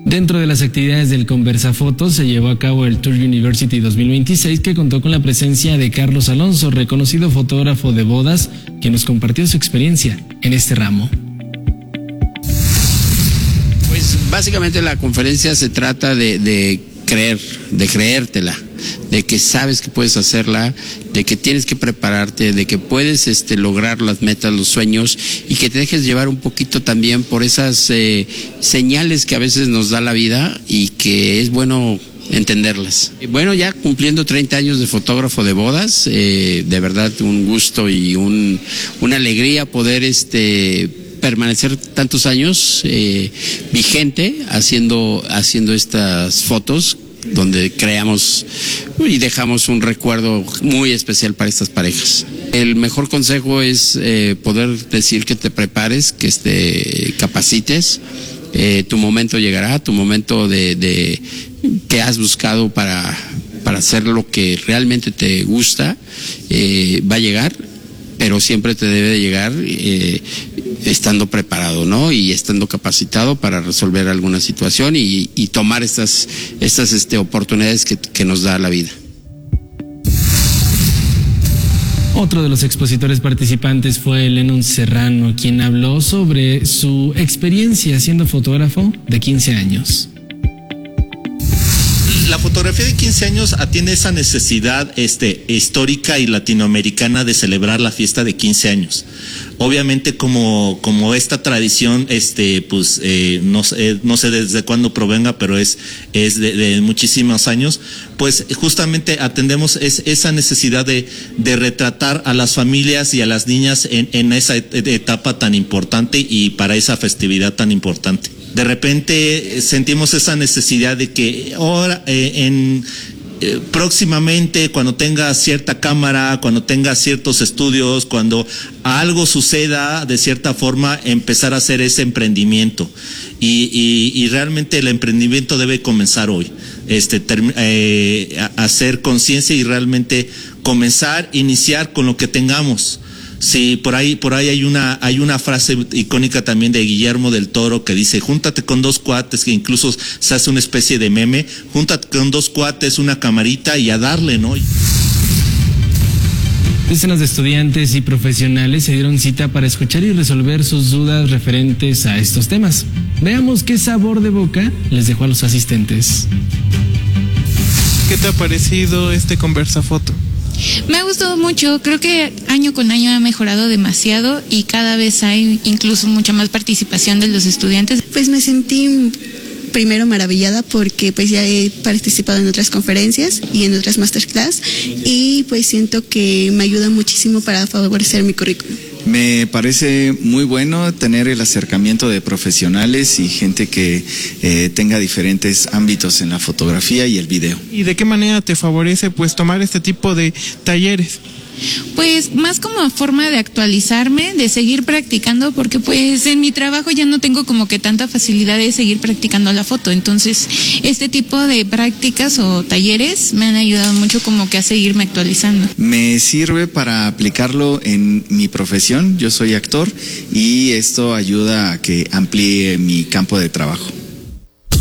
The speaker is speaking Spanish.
Dentro de las actividades del Conversafotos se llevó a cabo el Tour University 2026, que contó con la presencia de Carlos Alonso, reconocido fotógrafo de bodas, quien nos compartió su experiencia en este ramo. Pues básicamente la conferencia se trata de creértela, de que sabes que puedes hacerla, de que tienes que prepararte, de que puedes lograr las metas, los sueños, y que te dejes llevar un poquito también por esas señales que a veces nos da la vida y que es bueno entenderlas. Bueno, ya cumpliendo 30 años de fotógrafo de bodas, de verdad un gusto y una alegría poder permanecer tantos años vigente haciendo estas fotos donde creamos y dejamos un recuerdo muy especial para estas parejas. El mejor consejo es poder decir que te prepares, que te capacites. Tu momento llegará, tu momento de que has buscado para hacer lo que realmente te gusta va a llegar, pero siempre te debe de llegar estando preparado, ¿no? Y estando capacitado para resolver alguna situación y tomar estas oportunidades que nos da la vida. Otro de los expositores participantes fue Lennon Serrano, quien habló sobre su experiencia siendo fotógrafo de 15 años. La fotografía de 15 años atiende esa necesidad histórica y latinoamericana de celebrar la fiesta de 15 años. Obviamente como esta tradición, no sé desde cuándo provenga, pero es de muchísimos años, pues justamente atendemos esa necesidad de retratar a las familias y a las niñas en esa etapa tan importante y para esa festividad tan importante. De repente sentimos esa necesidad de que ahora próximamente, cuando tenga cierta cámara, cuando tenga ciertos estudios, cuando algo suceda de cierta forma, empezar a hacer ese emprendimiento. Y realmente el emprendimiento debe comenzar hoy. Hacer conciencia y realmente iniciar con lo que tengamos. Sí, por ahí hay una frase icónica también de Guillermo del Toro que dice: júntate con dos cuates, que incluso se hace una especie de meme, júntate con dos cuates, una camarita y a darle, ¿no? Decenas de estudiantes y profesionales se dieron cita para escuchar y resolver sus dudas referentes a estos temas. Veamos qué sabor de boca les dejó a los asistentes. ¿Qué te ha parecido este Conversafoto? Me ha gustado mucho, creo que año con año ha mejorado demasiado y cada vez hay incluso mucha más participación de los estudiantes. Pues me sentí primero maravillada porque pues ya he participado en otras conferencias y en otras masterclass y pues siento que me ayuda muchísimo para favorecer mi currículum. Me parece muy bueno tener el acercamiento de profesionales y gente que tenga diferentes ámbitos en la fotografía y el video. ¿Y de qué manera te favorece pues tomar este tipo de talleres? Pues más como forma de actualizarme, de seguir practicando, porque pues en mi trabajo ya no tengo como que tanta facilidad de seguir practicando la foto, entonces este tipo de prácticas o talleres me han ayudado mucho como que a seguirme actualizando. Me sirve para aplicarlo en mi profesión, yo soy actor y esto ayuda a que amplíe mi campo de trabajo.